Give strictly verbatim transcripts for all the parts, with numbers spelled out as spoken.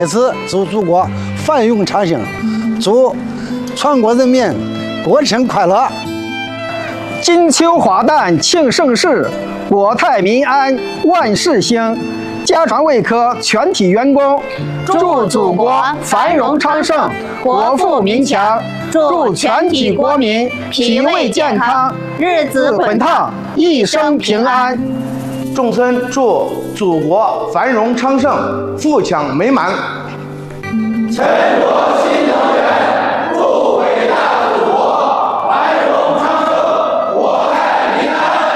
在此祝祖国繁荣昌盛，祝全国人民国庆快乐。 金秋华诞庆盛世，国泰民安万事兴。家传卫科全体员工祝祖国繁荣昌盛，国富民强，祝全体国民脾胃健康，日子滚烫，一生平安。 众生祝祖国繁荣昌盛，富强美满。 全国新成员祝伟大祖国繁荣昌盛，国泰民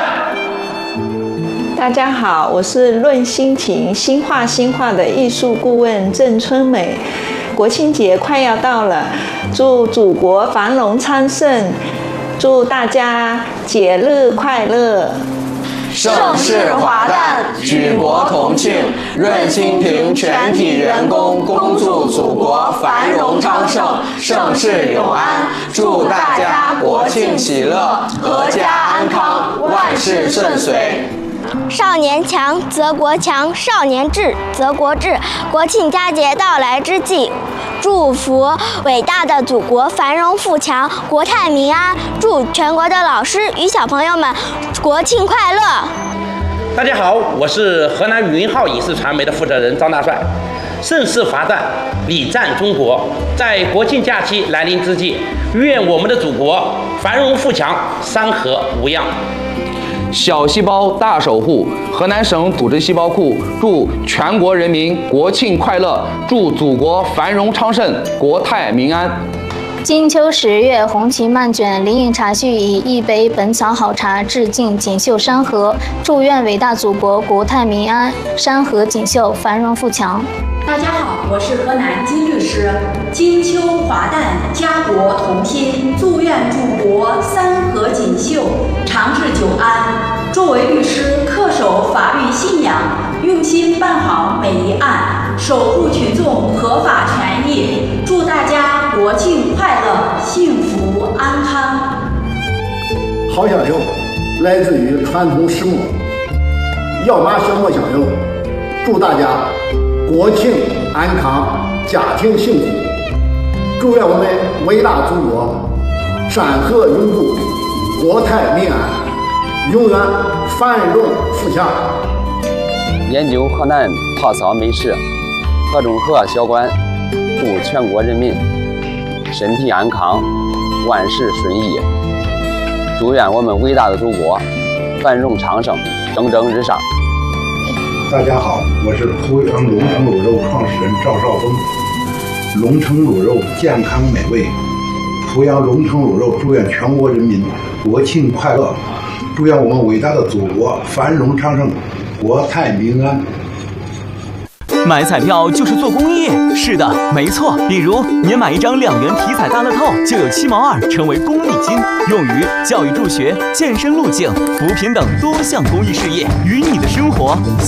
安。 大家好，我是论心情新画新画的艺术顾问郑春美。国庆节快要到了，祝祖国繁荣昌盛，祝大家节日快乐。 盛世华诞，举国同庆，润清平全体员工恭祝祖国繁荣昌盛，盛世永安。祝大家国庆喜乐，阖家安康，万事顺遂。 少年强则国强，少年智则国智。国庆佳节到来之际，祝福伟大的祖国繁荣富强，国泰民安。祝全国的老师与小朋友们国庆快乐！ 大家好，我是河南云浩影视传媒的负责人张大帅。盛世华诞，礼赞中国。在国庆假期来临之际，愿我们的祖国繁荣富强，山河无恙。 小细胞大守护，河南省组织细胞库祝全国人民国庆快乐，祝祖国繁荣昌盛，国泰民安。 金秋十月，红旗漫卷，林颖茶叙以一杯本草好茶致敬锦绣山河，祝愿伟大祖国国泰民安，山河锦绣，繁荣富强。 大家好，我是河南金律师。金秋华诞，家国同心，祝愿祖国山河锦绣，长治久安。作为律师，恪守法律信仰，用心办好每一案，守护群众合法权益。祝大家国庆快乐，幸福安康。 好香油来自于传统石磨，要马小磨香油，祝大家国庆安康，家庭幸福。祝愿我们伟大祖国山河永固，国泰民安，永远繁荣富强。 研究河南泡草美食，河中河小馆祝全国人民身体安康，万事顺意。祝愿我们伟大的祖国繁荣昌盛，蒸蒸日上。 大家好，我是濮阳龙城卤肉创始人赵少峰。龙城卤肉健康美味，濮阳龙城卤肉祝愿全国人民国庆快乐，祝愿我们伟大的祖国繁荣昌盛，国泰民安。 买彩票就是做公益，是的，没错。比如您买一张两元体彩大乐透，就有七毛二成为公益金，用于教育助学、健身路径、扶贫等多项公益事业，与你的生活